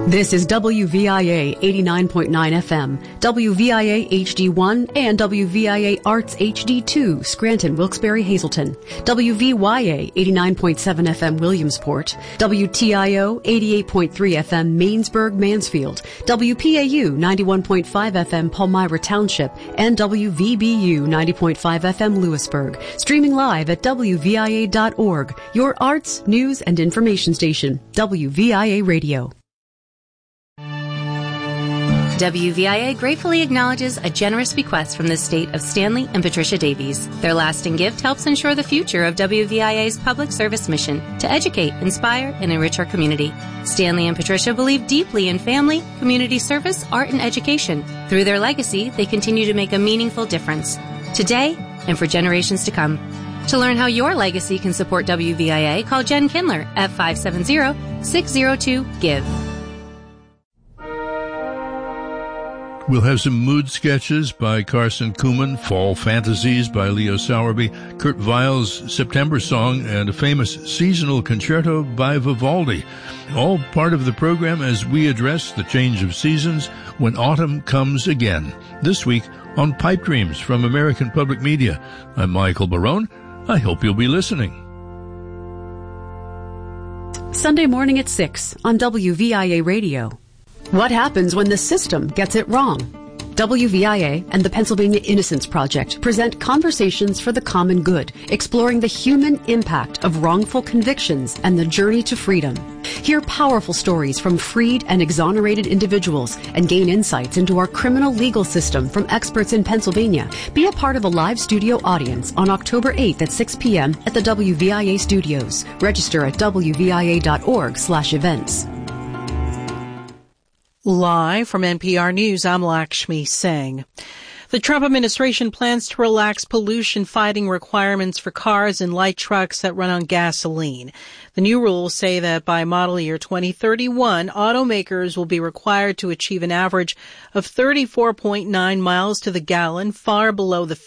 This is WVIA 89.9 FM, WVIA HD1, and WVIA Arts HD2, Scranton, Wilkes-Barre, Hazleton, WVYA 89.7 FM, Williamsport, WTIO 88.3 FM, Mainsburg, Mansfield, WPAU 91.5 FM, Palmyra Township, and WVBU 90.5 FM, Lewisburg. Streaming live at WVIA.org, your arts, news, and information station, WVIA Radio. WVIA gratefully acknowledges a generous bequest from the estate of Stanley and Patricia Davies. Their lasting gift helps ensure the future of WVIA's public service mission to educate, inspire, and enrich our community. Stanley and Patricia believe deeply in family, community service, art, and education. Through their legacy, they continue to make a meaningful difference, today and for generations to come. To learn how your legacy can support WVIA, call Jen Kindler at 570-602-GIVE. We'll have some mood sketches by Carson Kuhlman, Fall Fantasies by Leo Sowerby, Kurt Weill's September Song, and a famous seasonal concerto by Vivaldi. All part of the program as we address the change of seasons when autumn comes again. This week on Pipe Dreams from American Public Media. I'm Michael Barone. I hope you'll be listening. Sunday morning at 6 on WVIA Radio. What happens when the system gets it wrong? WVIA and the Pennsylvania Innocence Project present Conversations for the Common Good, exploring the human impact of wrongful convictions and the journey to freedom. Hear powerful stories from freed and exonerated individuals and gain insights into our criminal legal system from experts in Pennsylvania. Be a part of a live studio audience on October 8th at 6 p.m. at the WVIA studios. Register at wvia.org/events. Live from NPR News, I'm Lakshmi Singh. The Trump administration plans to relax pollution-fighting requirements for cars and light trucks that run on gasoline. The new rules say that by model year 2031, automakers will be required to achieve an average of 34.9 miles to the gallon, far below the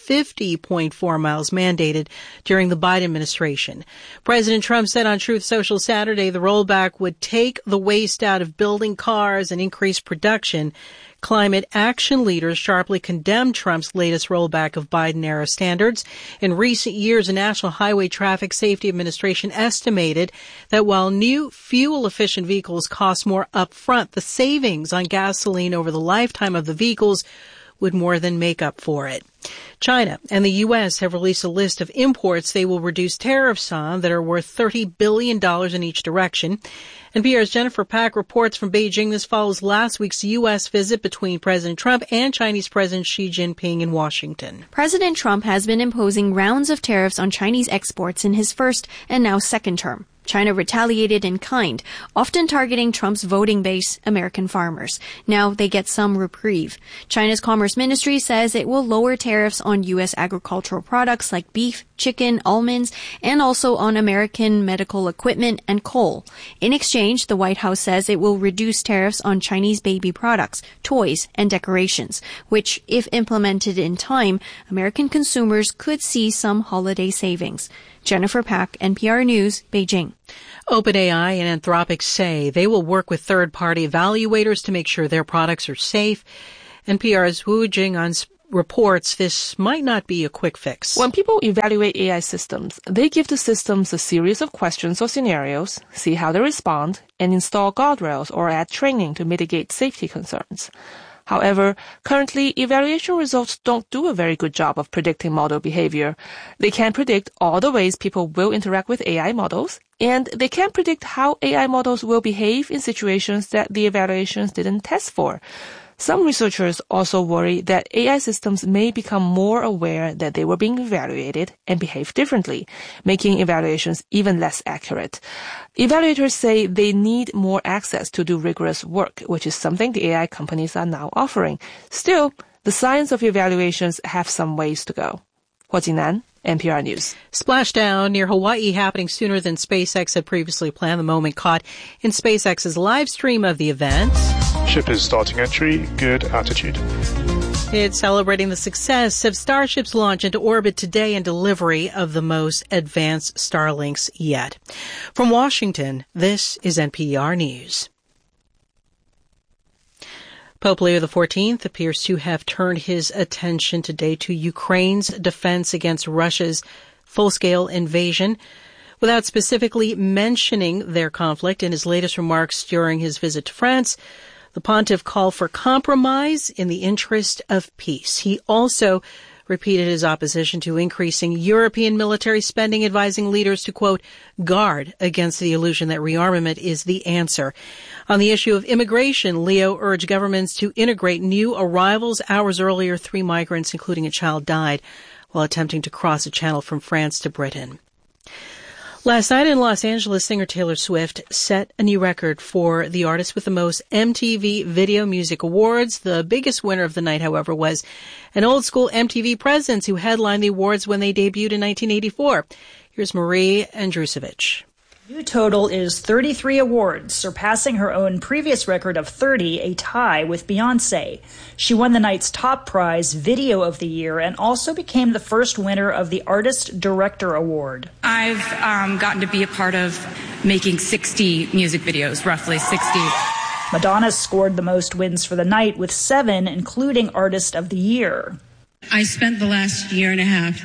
50.4 miles mandated during the Biden administration. President Trump said on Truth Social Saturday the rollback would take the waste out of building cars and increase production. Climate action leaders sharply condemned Trump's latest rollback of Biden-era standards. In recent years, the National Highway Traffic Safety Administration estimated that while new fuel-efficient vehicles cost more upfront, the savings on gasoline over the lifetime of the vehicles would more than make up for it. China and the U.S. have released a list of imports they will reduce tariffs on that are worth $30 billion in each direction. NPR's Jennifer Pack reports from Beijing. This follows last week's U.S. visit between President Trump and Chinese President Xi Jinping in Washington. President Trump has been imposing rounds of tariffs on Chinese exports in his first and now second term. China retaliated in kind, often targeting Trump's voting base, American farmers. Now they get some reprieve. China's Commerce Ministry says it will lower tariffs on U.S. agricultural products like beef, chicken, almonds, and also on American medical equipment and coal. In exchange, the White House says it will reduce tariffs on Chinese baby products, toys, and decorations, which, if implemented in time, American consumers could see some holiday savings. Jennifer Pack, NPR News, Beijing. OpenAI and Anthropic say they will work with third-party evaluators to make sure their products are safe. NPR's Wu Jing reports this might not be a quick fix. When people evaluate AI systems, they give the systems a series of questions or scenarios, see how they respond, and install guardrails or add training to mitigate safety concerns. However, currently, evaluation results don't do a very good job of predicting model behavior. They can't predict all the ways people will interact with AI models, and they can't predict how AI models will behave in situations that the evaluations didn't test for. Some researchers also worry that AI systems may become more aware that they were being evaluated and behave differently, making evaluations even less accurate. Evaluators say they need more access to do rigorous work, which is something the AI companies are now offering. Still, the science of evaluations have some ways to go. Hua Jingnan, NPR News. Splashdown near Hawaii happening sooner than SpaceX had previously planned. The moment caught in SpaceX's live stream of the event. Ship is starting entry, good altitude. It's celebrating the success of Starship's launch into orbit today and delivery of the most advanced Starlinks yet. From Washington, this is NPR News. Pope Leo XIV appears to have turned his attention today to Ukraine's defense against Russia's full-scale invasion, without specifically mentioning their conflict. In his latest remarks during his visit to France, the pontiff called for compromise in the interest of peace. He also repeated his opposition to increasing European military spending, advising leaders to, quote, guard against the illusion that rearmament is the answer. On the issue of immigration, Leo urged governments to integrate new arrivals. Hours earlier, 3 migrants, including a child, died while attempting to cross a channel from France to Britain. Last night in Los Angeles, singer Taylor Swift set a new record for the artist with the most MTV Video Music Awards. The biggest winner of the night, however, was an old-school MTV presence who headlined the awards when they debuted in 1984. Here's Marie Andrusevich. New total is 33 awards, surpassing her own previous record of 30, a tie with Beyoncé. She won the night's top prize, Video of the Year, and also became the first winner of the Artist Director Award. I've gotten to be a part of making 60 music videos, roughly 60. Madonna scored the most wins for the night with 7, including Artist of the Year. I spent the last year and a half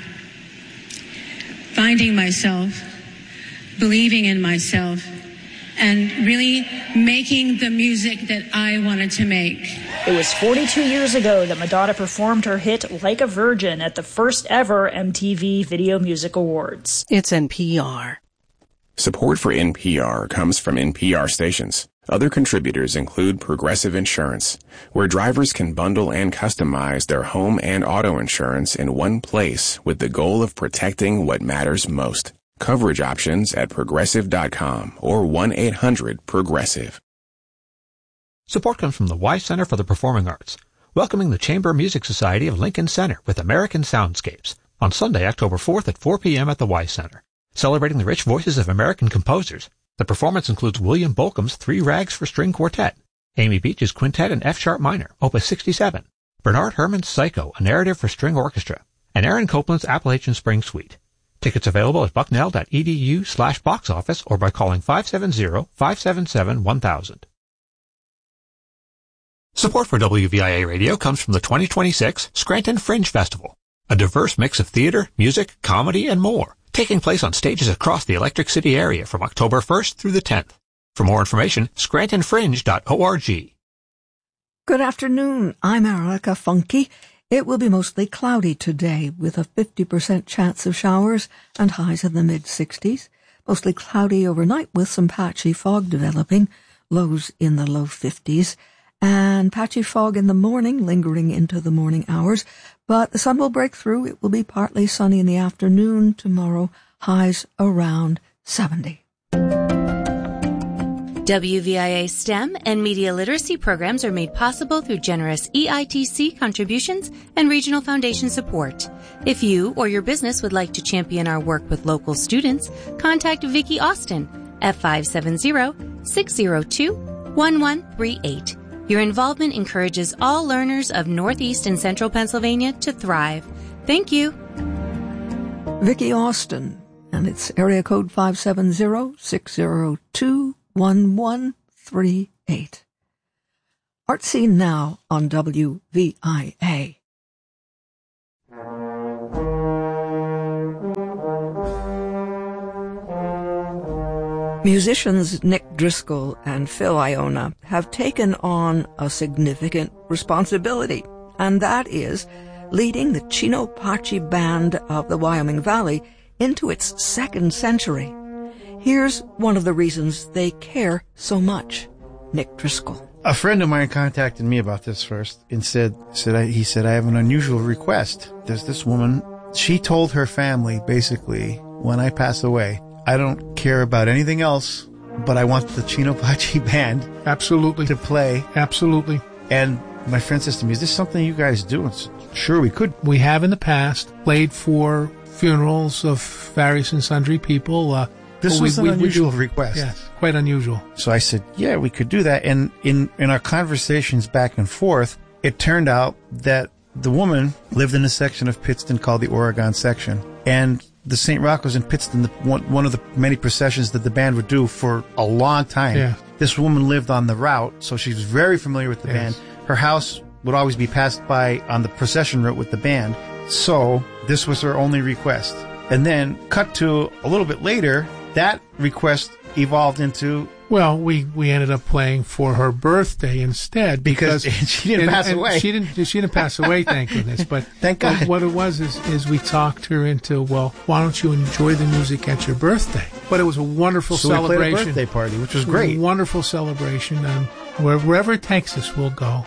finding myself, believing in myself, and really making the music that I wanted to make. It was 42 years ago that Madonna performed her hit Like a Virgin at the first ever MTV Video Music Awards. It's NPR. Support for NPR comes from NPR stations. Other contributors include Progressive Insurance, where drivers can bundle and customize their home and auto insurance in one place with the goal of protecting what matters most. Coverage options at Progressive.com or 1-800-PROGRESSIVE. Support comes from the Wise Center for the Performing Arts, welcoming the Chamber Music Society of Lincoln Center with American Soundscapes on Sunday, October 4th at 4 p.m. at the Wise Center. Celebrating the rich voices of American composers, the performance includes William Bolcom's 3 Rags for String Quartet, Amy Beach's Quintet in F-sharp minor, Opus 67, Bernard Herrmann's Psycho, a narrative for string orchestra, and Aaron Copland's Appalachian Spring Suite. Tickets available at bucknell.edu/box office or by calling 570-577-1000. Support for WVIA Radio comes from the 2026 Scranton Fringe Festival, a diverse mix of theater, music, comedy, and more, taking place on stages across the Electric City area from October 1st through the 10th. For more information, scrantonfringe.org. Good afternoon. I'm Erica Funke. It will be mostly cloudy today with a 50% chance of showers and highs in the mid-60s. Mostly cloudy overnight with some patchy fog developing, lows in the low 50s. And patchy fog in the morning, lingering into the morning hours. But the sun will break through. It will be partly sunny in the afternoon tomorrow. Highs around 70. WVIA STEM and media literacy programs are made possible through generous EITC contributions and regional foundation support. If you or your business would like to champion our work with local students, contact Vicki Austin at 570-602-1138. Your involvement encourages all learners of Northeast and Central Pennsylvania to thrive. Thank you. Vicki Austin, and it's area code 570-602-1138. Art Scene Now on WVIA. Musicians Nick Driscoll and Phil Iona have taken on a significant responsibility, and that is leading the Chino-Pachi Band of the Wyoming Valley into its 2nd century. Here's one of the reasons they care so much. Nick Driscoll. A friend of mine contacted me about this first and said, I have an unusual request. There's this woman. She told her family, basically, when I pass away, I don't care about anything else, but I want the Chino-Pachi Band absolutely to play. Absolutely. And my friend says to me, is this something you guys do? And sure, we could. We have in the past played for funerals of various and sundry people. This was an unusual request. Yes, quite unusual. So I said, yeah, we could do that. And in our conversations back and forth, it turned out that the woman lived in a section of Pittston called the Oregon section. And the St. Rocco's in Pittston, one of the many processions that the band would do for a long time. Yeah. This woman lived on the route, so she was very familiar with the band, her house would always be passed by on the procession route with the band. So this was her only request. And then cut to a little bit later, that request evolved into... Well, we ended up playing for her birthday instead because she didn't pass away. She didn't pass away, thank goodness. But thank God. What it was is we talked her into, well, why don't you enjoy the music at your birthday? But it was a wonderful celebration. We played a birthday party, which was great. A wonderful celebration, and wherever it takes us, we'll go.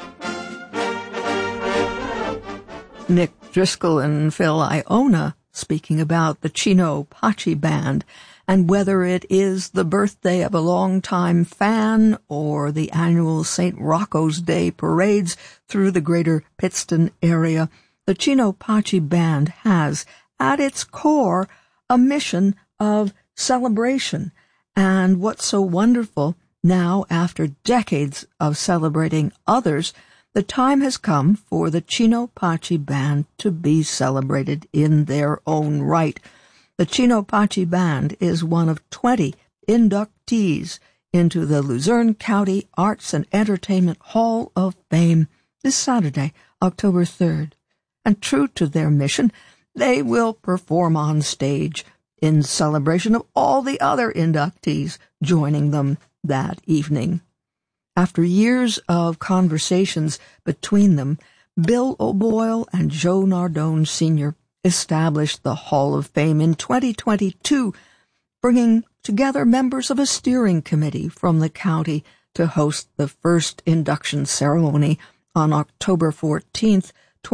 Nick Driscoll and Phil Iona speaking about the Chino Pachi Band and whether it is the birthday of a longtime fan or the annual St. Rocco's Day parades through the greater Pittston area. The Chino Pachi Band has, at its core, a mission of celebration. And what's so wonderful, now after decades of celebrating others, the time has come for the Chino Pachi Band to be celebrated in their own right. The Chino Pachi Band is one of 20 inductees into the Luzerne County Arts and Entertainment Hall of Fame this Saturday, October 3rd. And true to their mission, they will perform on stage in celebration of all the other inductees joining them that evening. After years of conversations between them, Bill O'Boyle and Joe Nardone Sr. established the Hall of Fame in 2022, bringing together members of a steering committee from the county to host the first induction ceremony on October 14th,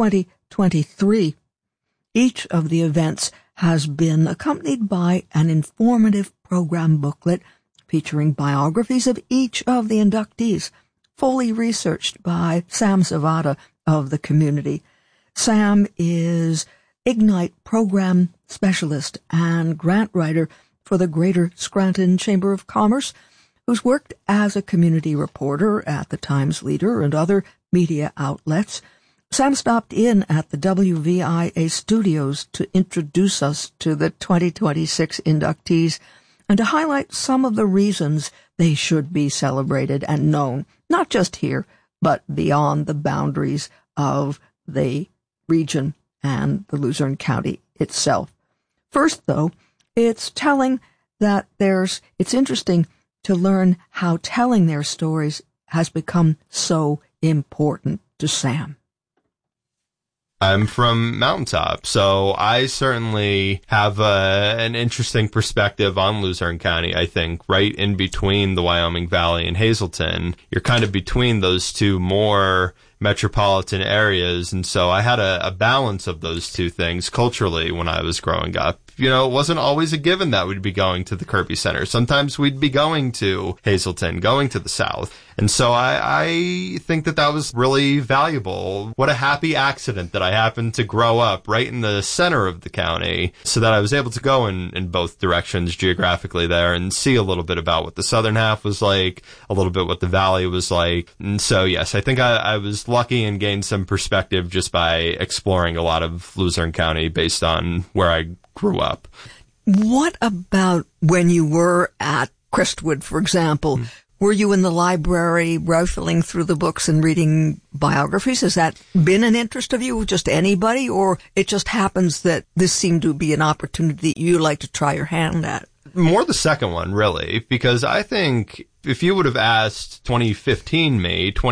2023. Each of the events has been accompanied by an informative program booklet featuring biographies of each of the inductees, fully researched by Sam Zavada of the community. Sam is Ignite Program Specialist and grant writer for the Greater Scranton Chamber of Commerce, who's worked as a community reporter at the Times Leader and other media outlets. Sam stopped in at the WVIA studios to introduce us to the 2026 inductees and to highlight some of the reasons they should be celebrated and known, not just here, but beyond the boundaries of the region and the Luzerne County itself. First, though, it's telling that it's interesting to learn how telling their stories has become so important to Sam. I'm from Mountaintop, so I certainly have an interesting perspective on Luzerne County. I think right in between the Wyoming Valley and Hazleton, you're kind of between those two more metropolitan areas, and so I had a balance of those two things culturally when I was growing up. You know, it wasn't always a given that we'd be going to the Kirby Center. Sometimes we'd be going to Hazleton, going to the South. And so I think that was really valuable. What a happy accident that I happened to grow up right in the center of the county so that I was able to go in both directions geographically there and see a little bit about what the southern half was like, a little bit what the valley was like. And so, yes, I think I was lucky and gained some perspective just by exploring a lot of Luzerne County based on where I grew up. What about when you were at Crestwood, for example? Were you in the library rifling through the books and reading biographies? Has that been an interest of you, just anybody, or it just happens that this seemed to be an opportunity that you like to try your hand at? More the second one, really, because I think if you would have asked 2014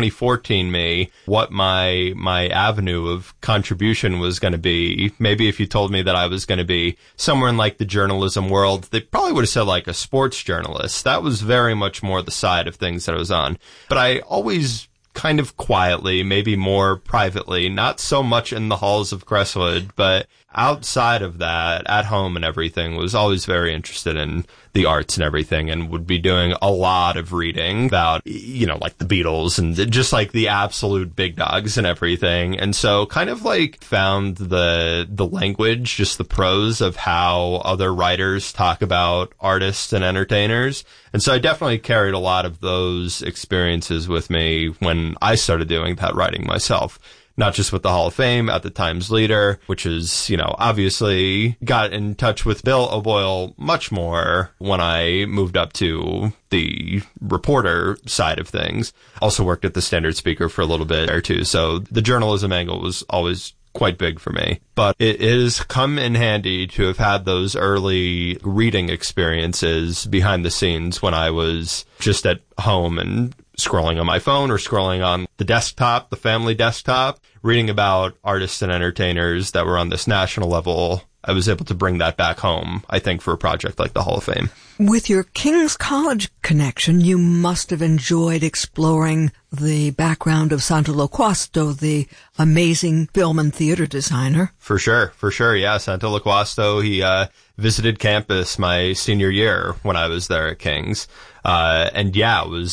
me, what my avenue of contribution was going to be, maybe if you told me that I was going to be somewhere in like the journalism world, they probably would have said like a sports journalist. That was very much more the side of things that I was on. But I always kind of quietly, maybe more privately, not so much in the halls of Crestwood, but outside of that, at home and everything, was always very interested in the arts and everything, and would be doing a lot of reading about, you know, like the Beatles and just like the absolute big dogs and everything. And so kind of like found the language, just the prose of how other writers talk about artists and entertainers. And so I definitely carried a lot of those experiences with me when I started doing that writing myself. not just with the Hall of Fame, at the Times Leader, which is, obviously got in touch with Bill O'Boyle much more when I moved up to the reporter side of things. Also worked at the Standard Speaker for a little bit there too. So the journalism angle was always quite big for me. But it has come in handy to have had those early reading experiences behind the scenes when I was just at home and scrolling on my phone or scrolling on the desktop, the family desktop, reading about artists and entertainers that were on this national level. I was able to bring that back home, I think, for a project like the Hall of Fame. With your King's College connection, you must have enjoyed exploring the background of Santo Loquasto, the amazing film and theater designer. For sure. Yeah, Santo Loquasto, he visited campus my senior year when I was there at King's. And yeah, it was,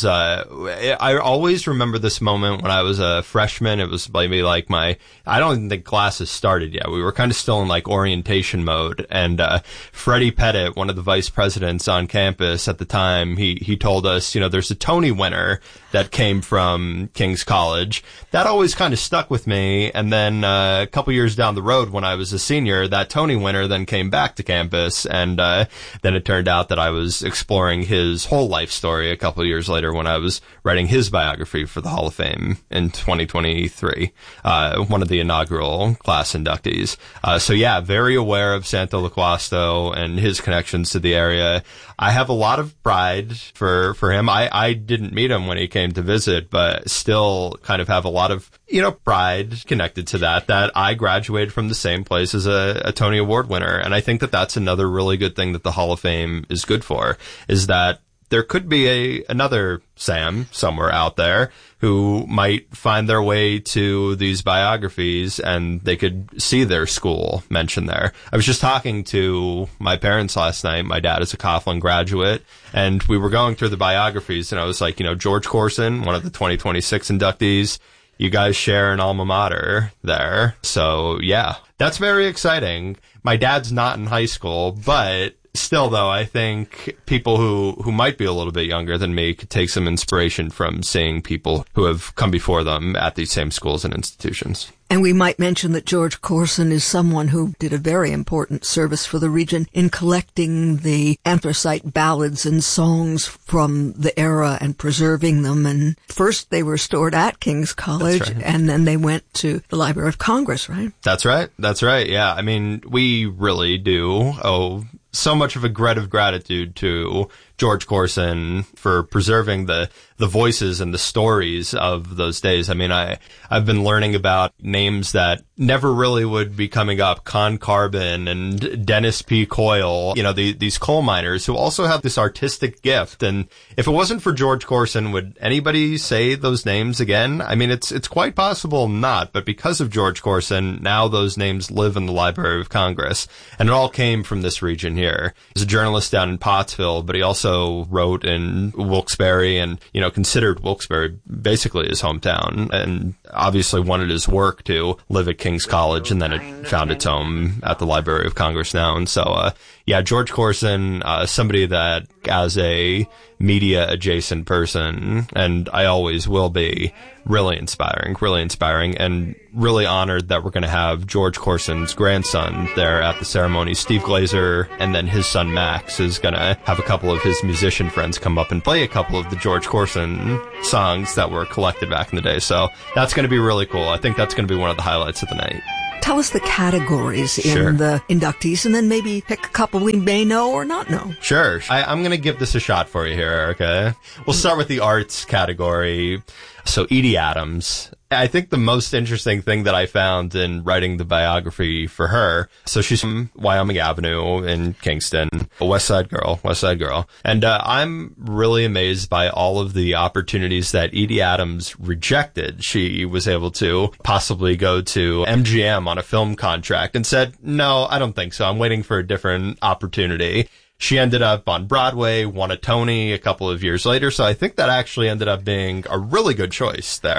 I always remember this moment when I was a freshman. It was maybe like I don't even think classes started yet. We were kind of still in like orientation mode. And, Freddie Pettit, one of the vice presidents on campus at the time, he told us, there's a Tony winner that came from King's College. That always kind of stuck with me. And then, a couple years down the road when I was a senior, that Tony winner then came back to campus. And, then it turned out that I was exploring his whole life story a couple of years later when I was writing his biography for the Hall of Fame in 2023, one of the inaugural class inductees. So yeah, very aware of Santo Loquasto and his connections to the area. I have a lot of pride for him. I didn't meet him when he came to visit, but still kind of have a lot of, pride connected to that I graduated from the same place as a Tony Award winner. And I think that that's another really good thing that the Hall of Fame is good for, is that there could be another Sam somewhere out there who might find their way to these biographies and they could see their school mentioned there. I was just talking to my parents last night. My dad is a Coughlin graduate, and we were going through the biographies, and I was like, George Corson, one of the 2026 inductees, you guys share an alma mater there. So yeah, that's very exciting. My dad's not in high school, but still, though, I think people who might be a little bit younger than me could take some inspiration from seeing people who have come before them at these same schools and institutions. And we might mention that George Corson is someone who did a very important service for the region in collecting the anthracite ballads and songs from the era and preserving them. And first they were stored at King's College, right, and then they went to the Library of Congress, right? That's right. Yeah, I mean, we really do owe so much of a debt of gratitude to George Corson for preserving the voices and the stories of those days. I mean, I've been learning about names that never really would be coming up. Con Carbon and Dennis P. Coyle, these coal miners who also have this artistic gift. And if it wasn't for George Corson, would anybody say those names again? I mean, it's quite possible not, but because of George Corson, now those names live in the Library of Congress. And it all came from this region here. He was a journalist down in Pottsville, but he also wrote in Wilkes-Barre and, considered Wilkes-Barre basically his hometown, and obviously wanted his work to live at King's College, and then it found its home at the Library of Congress now. And so, George Corson, somebody that as a media adjacent person, and I always will be, really inspiring, and really honored that we're going to have George Corson's grandson there at the ceremony. Steve Glazer, and then his son Max is going to have a couple of his musician friends come up and play a couple of the George Corson songs that were collected back in the day. So that's going to be really cool. I think that's going to be one of the highlights of the night. Tell us the categories in the inductees, and then maybe pick a couple we may know or not know. Sure. I'm going to give this a shot for you here, Erica. We'll start with the arts category. So Edie Adams. I think the most interesting thing that I found in writing the biography for her, so she's from Wyoming Avenue in Kingston, a West Side girl. And I'm really amazed by all of the opportunities that Edie Adams rejected. She was able to possibly go to MGM on a film contract and said, no, I don't think so. I'm waiting for a different opportunity. She ended up on Broadway, won a Tony a couple of years later, so I think that actually ended up being a really good choice there.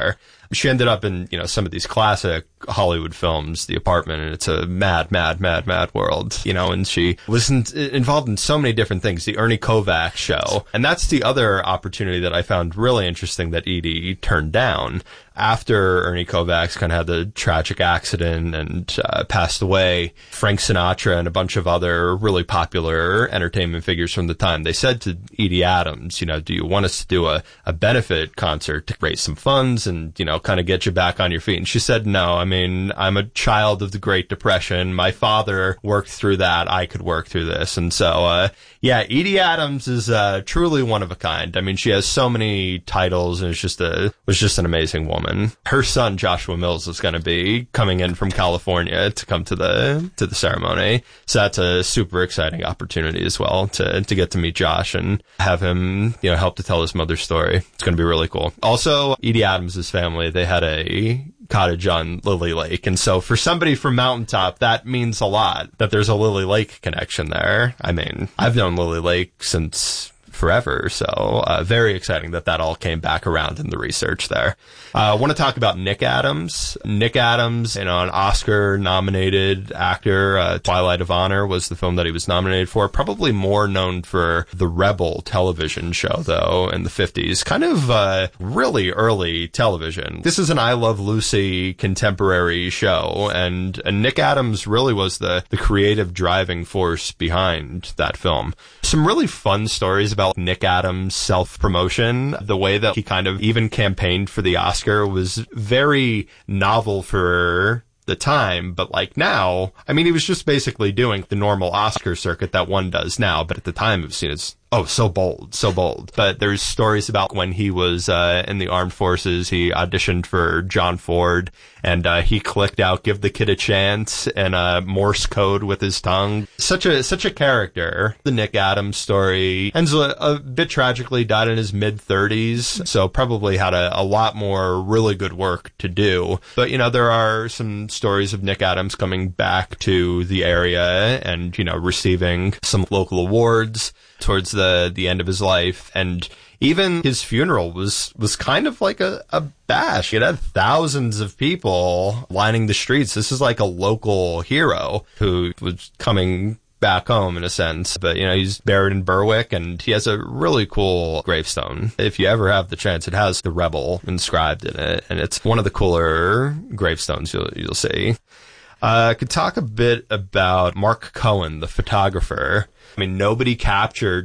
She ended up in, some of these classic Hollywood films, The Apartment, and it's a mad, mad, mad, mad world, and she was involved in so many different things. The Ernie Kovacs show. And that's the other opportunity that I found really interesting that Edie turned down. After Ernie Kovacs kind of had the tragic accident and passed away, Frank Sinatra and a bunch of other really popular entertainment figures from the time, they said to Edie Adams, do you want us to do a benefit concert to raise some funds and, kind of get you back on your feet? And she said, no, I'm a child of the Great Depression. My father worked through that. I could work through this. And so, Edie Adams is truly one of a kind. She has so many titles and was just an amazing woman. Her son, Joshua Mills, is going to be coming in from California to come to the ceremony. So that's a super exciting opportunity as well to get to meet Josh and have him, help to tell his mother's story. It's going to be really cool. Also, Edie Adams' family, they had a cottage on Lily Lake. And so for somebody from Mountaintop, that means a lot that there's a Lily Lake connection there. I've known Lily Lake since forever. So very exciting that all came back around in the research there. I want to talk about Nick Adams. Nick Adams, an Oscar-nominated actor. Twilight of Honor was the film that he was nominated for. Probably more known for the Rebel television show, though, in the 50s. Kind of really early television. This is an I Love Lucy contemporary show, and Nick Adams really was the creative driving force behind that film. Some really fun stories about Nick Adams' self-promotion. The way that he kind of even campaigned for the Oscar was very novel for the time, but now, he was just basically doing the normal Oscar circuit that one does now, but at the time it was seen as, so bold. But there's stories about when he was in the armed forces, he auditioned for John Ford, and he clicked out, "Give the kid a chance," and Morse code with his tongue. Such a character. The Nick Adams story ends a bit tragically, died in his mid-30s, so probably had a lot more really good work to do. But, there are some stories of Nick Adams coming back to the area and, receiving some local awards towards the end of his life. And even his funeral was kind of like a bash. It had thousands of people lining the streets. This is like a local hero who was coming back home in a sense. But, he's buried in Berwick, and he has a really cool gravestone. If you ever have the chance, it has the Rebel inscribed in it, and it's one of the cooler gravestones you'll see. I could talk a bit about Mark Cohen, the photographer. Nobody captured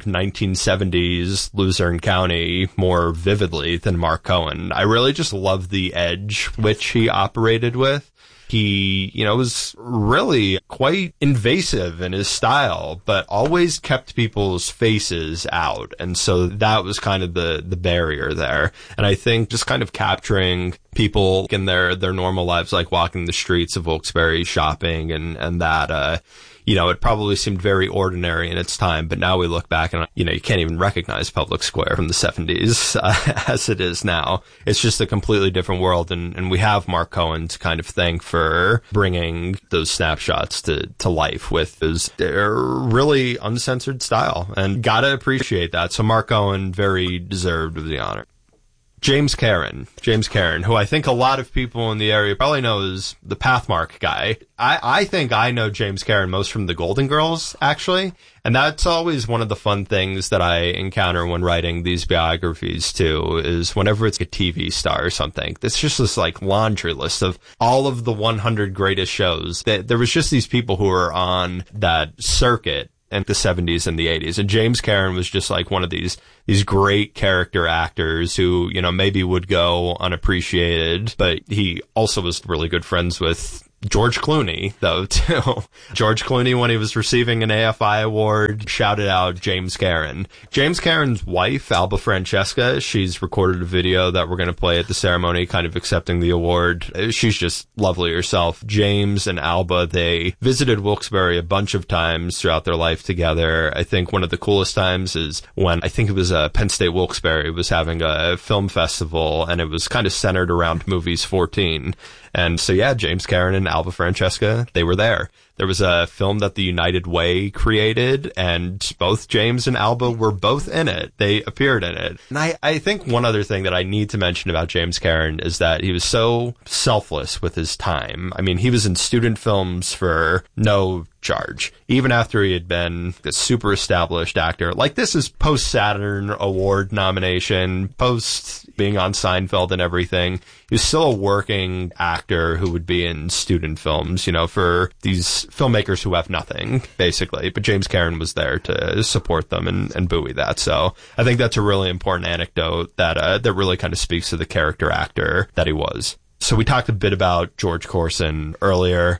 1970s Luzerne County more vividly than Mark Cohen. I really just love the edge which he operated with. He, was really quite invasive in his style, but always kept people's faces out. And so that was kind of the barrier there. And I think just kind of capturing people in their normal lives, like walking the streets of Wilkes-Barre, shopping and that, it probably seemed very ordinary in its time, but now we look back and, you can't even recognize Public Square from the 70s as it is now. It's just a completely different world, and we have Mark Cohen to kind of thank for bringing those snapshots to life with his really uncensored style, and gotta appreciate that. So Mark Cohen, very deserved of the honor. James Karen, who I think a lot of people in the area probably know as the Pathmark guy. I think I know James Karen most from the Golden Girls, actually. And that's always one of the fun things that I encounter when writing these biographies, too, is whenever it's a TV star or something, it's just this, laundry list of all of the 100 greatest shows. There was just these people who were on that circuit in the 70s and the 80s. And James Karen was just one of these great character actors who, maybe would go unappreciated, but he also was really good friends with George Clooney, though, too. George Clooney, when he was receiving an AFI award, shouted out James Karen. James Karen's wife, Alba Francesca, she's recorded a video that we're going to play at the ceremony, kind of accepting the award. She's just lovely herself. James and Alba, they visited Wilkes-Barre a bunch of times throughout their life together. I think one of the coolest times is when, I think it was Penn State Wilkes-Barre was having a film festival, and it was kind of centered around Movies 14. And so, James Karen and Alba Francesca, they were there. There was a film that the United Way created, and both James and Alba were both in it. They appeared in it. And I think one other thing that I need to mention about James Karen is that he was so selfless with his time. I mean, he was in student films for no charge, even after he had been a super established actor. Like, this is post-Saturn Award nomination, post being on Seinfeld and everything. He was still a working actor who would be in student films, you know, for these filmmakers who have nothing, basically. But James Karen was there to support them and buoy that. So I think that's a really important anecdote that really kind of speaks to the character actor that he was. So we talked a bit about George Corson earlier.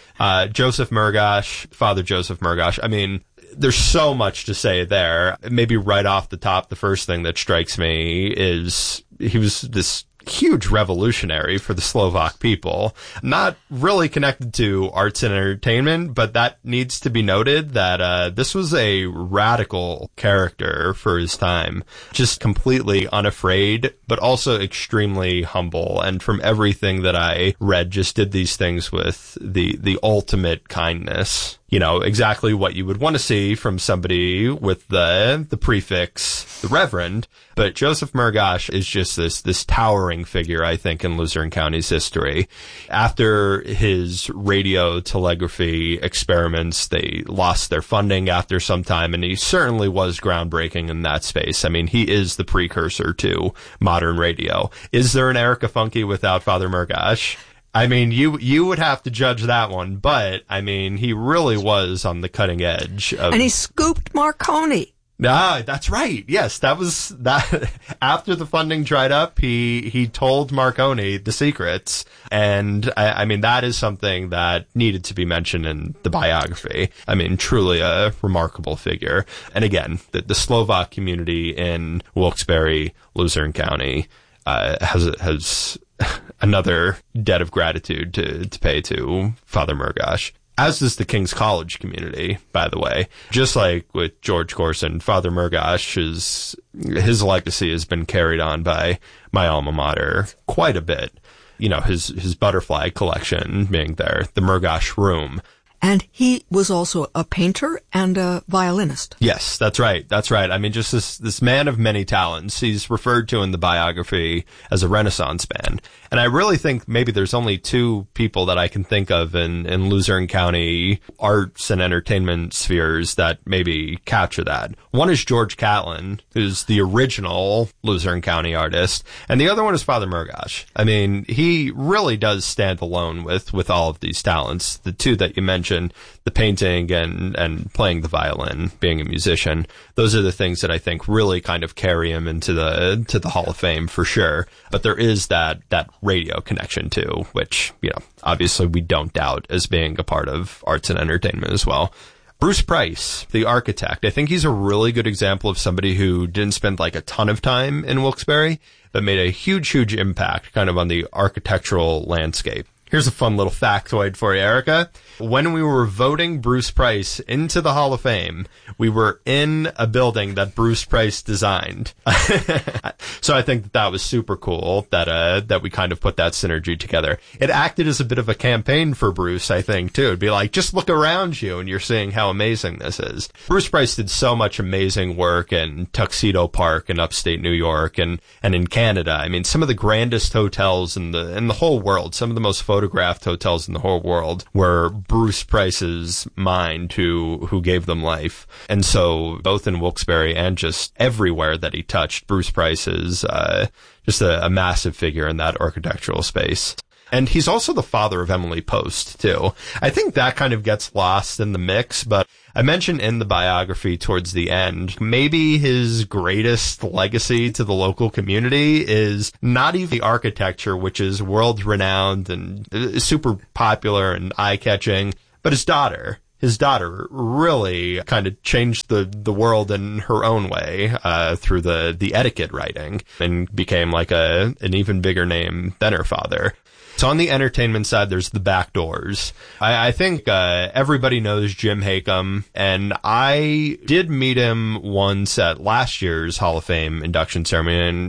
Joseph Murgash, Father Joseph Murgash. I mean, there's so much to say there. Maybe right off the top, the first thing that strikes me is he was this huge revolutionary for the Slovak people. Not really connected to arts and entertainment, but that needs to be noted that this was a radical character for his time. Just completely unafraid, but also extremely humble. And from everything that I read, just did these things with the ultimate kindness. You know, exactly what you would want to see from somebody with the prefix, the Reverend. But Joseph Murgash is just this towering figure, I think, in Luzerne County's history. After his radio telegraphy experiments, they lost their funding after some time, and he certainly was groundbreaking in that space. I mean, he is the precursor to modern radio. Is there an Erica Funke without Father Murgash? I mean, you would have to judge that one, but, I mean, he really was on the cutting edge of... And he scooped Marconi. Ah, that's right. Yes, that was that. After the funding dried up, he told Marconi the secrets. And, I mean, that is something that needed to be mentioned in the biography. I mean, truly a remarkable figure. And again, the Slovak community in Wilkes-Barre, Luzerne County, has another debt of gratitude to pay to Father Murgash. As does the King's College community, by the way. Just like with George Corson, Father Murgash, his legacy has been carried on by my alma mater quite a bit. You know, his butterfly collection being there, the Murgash Room. And he was also a painter and a violinist. Yes, that's right. That's right. I mean, just this man of many talents. He's referred to in the biography as a Renaissance man. And I really think maybe there's only two people that I can think of in Luzerne County arts and entertainment spheres that maybe capture that. One is George Catlin, who's the original Luzerne County artist, and the other one is Father Murgash. I mean, he really does stand alone with all of these talents. The two that you mentioned, the painting and playing the violin, being a musician, those are the things that I think really kind of carry him into the Hall of Fame for sure. But there is that radio connection too, which, you know, obviously we don't doubt as being a part of arts and entertainment as well. Bruce Price, the architect, I think he's a really good example of somebody who didn't spend like a ton of time in Wilkes-Barre, but made a huge impact kind of on the architectural landscape. Here's a fun little factoid for you, Erica. When we were voting Bruce Price into the Hall of Fame, we were in a building that Bruce Price designed. So I think that was super cool that we kind of put that synergy together. It acted as a bit of a campaign for Bruce, I think, too. It'd be like, just look around you and you're seeing how amazing this is. Bruce Price did so much amazing work in Tuxedo Park in upstate New York and in Canada. I mean, some of the grandest hotels in the whole world, some of the most photographed hotels in the whole world were Bruce Price's mind who gave them life. And so both in Wilkes-Barre and just everywhere that he touched, Bruce Price is just a massive figure in that architectural space. And he's also the father of Emily Post, too. I think that kind of gets lost in the mix, but I mentioned in the biography towards the end, maybe his greatest legacy to the local community is not even the architecture, which is world-renowned and super popular and eye-catching, but his daughter. His daughter really kind of changed the world in her own way through the etiquette writing and became like an even bigger name than her father. So on the entertainment side, there's the back doors. I think everybody knows Jim Hakem, and I did meet him once at last year's Hall of Fame induction ceremony, and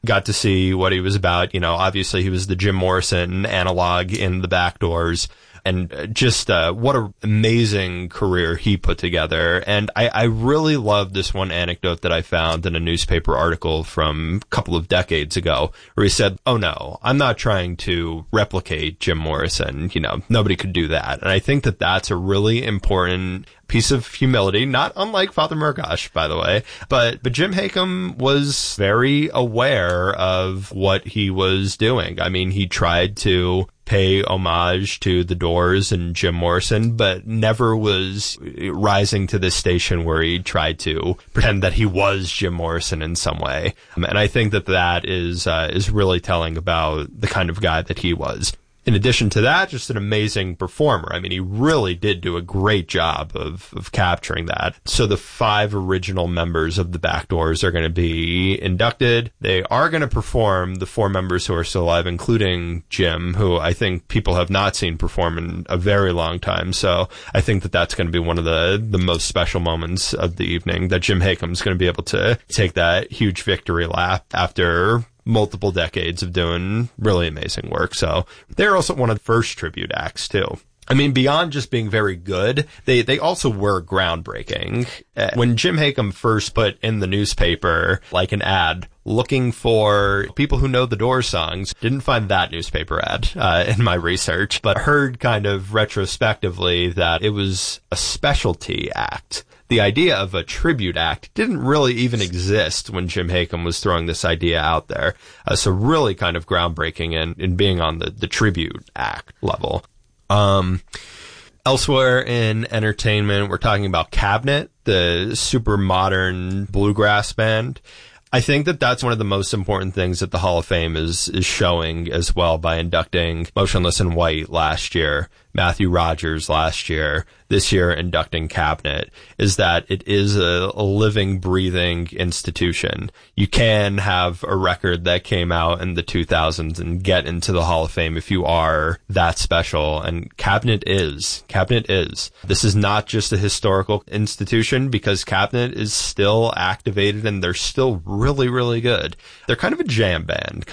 got to see what he was about. Obviously he was the Jim Morrison analog in the Back Doors. And just what an amazing career he put together. And I really love this one anecdote that I found in a newspaper article from a couple of decades ago, where he said, "Oh no, I'm not trying to replicate Jim Morrison. Nobody could do that." And I think that that's a really important piece of humility, not unlike Father Murgash, by the way. But Jim Hakem was very aware of what he was doing. I mean, he tried to pay homage to the Doors and Jim Morrison, but never was rising to this station where he tried to pretend that he was Jim Morrison in some way. And I think that is really telling about the kind of guy that he was. In addition to that, just an amazing performer. I mean, he really did do a great job of capturing that. So the 5 original members of the Back Doors are going to be inducted. They are going to perform, the 4 members who are still alive, including Jim, who I think people have not seen perform in a very long time. So I think that that's going to be one of the most special moments of the evening, that Jim Hakem's going to be able to take that huge victory lap after multiple decades of doing really amazing work. So they're also one of the first tribute acts too. I mean, beyond just being very good, they also were groundbreaking. When Jim Hakem first put in the newspaper, like an ad, looking for people who know the Doors songs, didn't find that newspaper ad in my research, but heard kind of retrospectively that it was a specialty act. The idea of a tribute act didn't really even exist when Jim Hakem was throwing this idea out there. So really kind of groundbreaking in being on the tribute act level. Elsewhere in entertainment, we're talking about Cabinet, the super modern bluegrass band. I think that that's one of the most important things that the Hall of Fame is showing as well, by inducting Motionless in White last year, Matthew Rogers last year, this year inducting Cabinet, is that it is a living, breathing institution. You can have a record that came out in the 2000s and get into the Hall of Fame if you are that special, and Cabinet is. This is not just a historical institution, because Cabinet is still activated and they're still really, really good. They're kind of a jam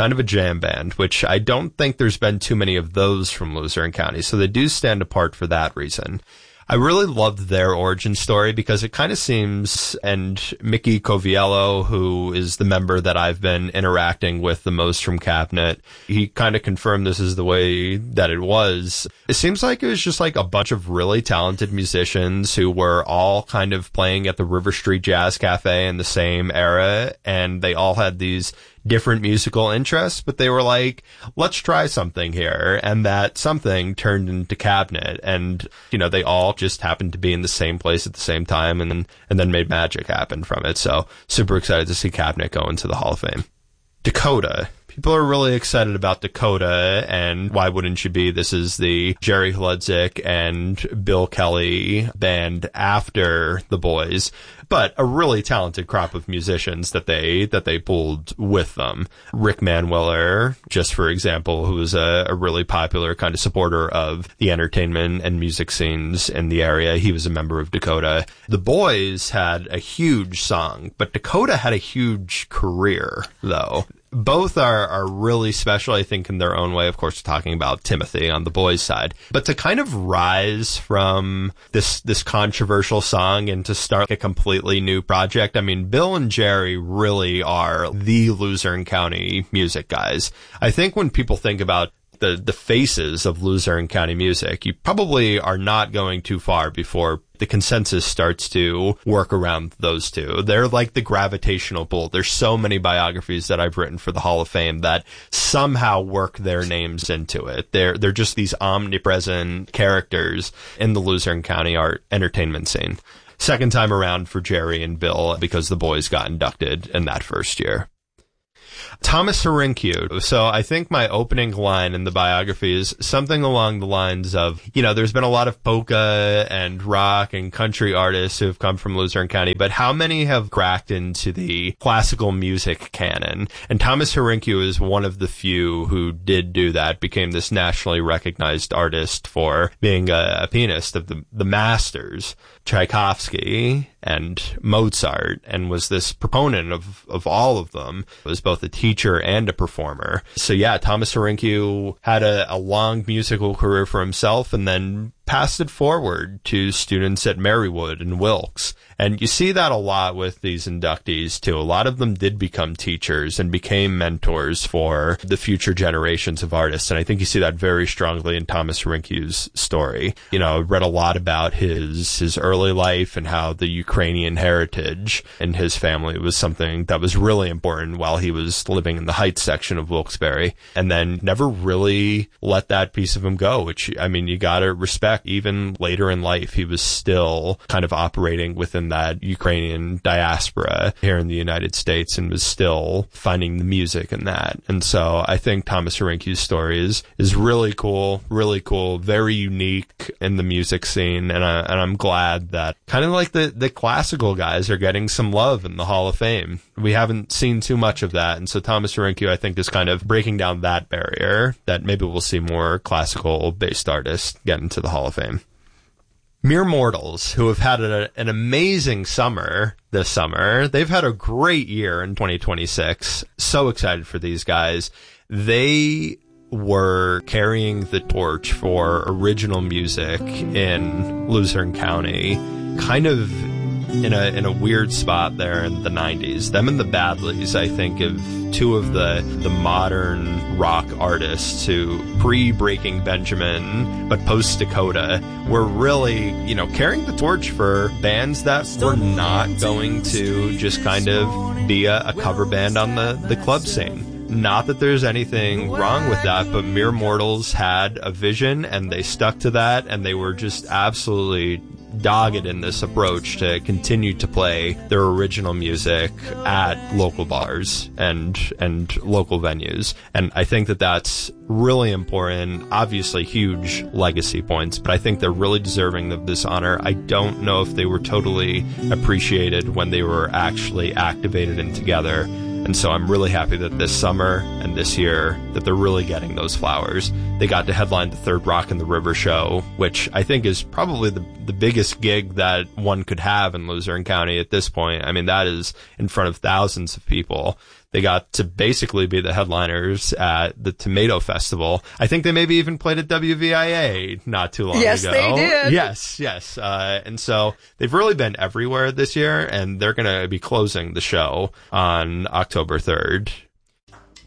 band, which I don't think there's been too many of those from Luzerne County, so they do stand apart for that reason. I really loved their origin story because it kind of seems, and Mickey Coviello, who is the member that I've been interacting with the most from Cabinet, he kind of confirmed this is the way that it was. It seems like it was just like a bunch of really talented musicians who were all kind of playing at the River Street Jazz Cafe in the same era, and they all had these different musical interests, but they were like, let's try something here. And that something turned into Cabinet. And, they all just happened to be in the same place at the same time and then made magic happen from it. So super excited to see Cabinet go into the Hall of Fame. Dakota. People are really excited about Dakota, and why wouldn't you be? This is the Jerry Hludzik and Bill Kelly band after the Boys, but a really talented crop of musicians that they pulled with them. Rick Manwiller, just for example, who was a really popular kind of supporter of the entertainment and music scenes in the area. He was a member of Dakota. The Boys had a huge song, but Dakota had a huge career, though. Both are really special, I think, in their own way. Of course, we're talking about Timothy on the Boys' side. But to kind of rise from this controversial song and to start a completely new project, I mean, Bill and Jerry really are the Luzerne County music guys. I think when people think about the faces of Luzerne County music, you probably are not going too far before the consensus starts to work around those two. They're like the gravitational pull. There's so many biographies that I've written for the Hall of Fame that somehow work their names into it. They're just these omnipresent characters in the Luzerne County art entertainment scene. Second time around for Jerry and Bill because the Boys got inducted in that first year. Thomas Harincue. So I think my opening line in the biography is something along the lines of, there's been a lot of polka and rock and country artists who have come from Luzerne County, but how many have cracked into the classical music canon? And Thomas Harincue is one of the few who did do that, became this nationally recognized artist for being a pianist of the masters, Tchaikovsky and Mozart, and was this proponent of all of them. Was both both a teacher and a performer. So yeah, Thomas Harinkyu had a long musical career for himself and then passed it forward to students at Marywood and Wilkes. And you see that a lot with these inductees too. A lot of them did become teachers and became mentors for the future generations of artists. And I think you see that very strongly in Thomas Harinkyu's story. You know, I read a lot about his early life and how the Ukrainian heritage in his family was something that was really important while he was living in the Heights section of Wilkes-Barre, and then never really let that piece of him go, which, I mean, you gotta respect. Even later in life, he was still kind of operating within that Ukrainian diaspora here in the United States and was still finding the music in that. And so I think Thomas Harinkyu's story is really cool, very unique in the music scene. And I'm glad that kind of like the classical guys are getting some love in the Hall of Fame. We haven't seen too much of that. And so Thomas Harinkyu, I think, is kind of breaking down that barrier that maybe we'll see more classical based artists get into the Hall of Fame. Mere Mortals, who have had an amazing summer this summer. They've had a great year in 2026. So excited for these guys. They were carrying the torch for original music in Luzerne County, kind of in a weird spot there in the 90s. Them and the Badleys, I think, of two of the modern rock artists who, pre-Breaking Benjamin, but post-Dakota, were really, you know, carrying the torch for bands that were not going to just kind of be a cover band on the club scene. Not that there's anything wrong with that, but Mere Mortals had a vision and they stuck to that, and they were just absolutely dogged in this approach to continue to play their original music at local bars and local venues. And I think that that's really important. Obviously huge legacy points, but I think they're really deserving of this honor. I don't know if they were totally appreciated when they were actually activated and together. And so I'm really happy that this summer and this year that they're really getting those flowers. They got to headline the third Rock in the River show, which I think is probably the biggest gig that one could have in Luzerne County at this point. I mean, that is in front of thousands of people. They got to basically be the headliners at the Tomato Festival. I think they maybe even played at WVIA not too long ago. Yes, they did. Yes. And so they've really been everywhere this year, and they're going to be closing the show on October 3rd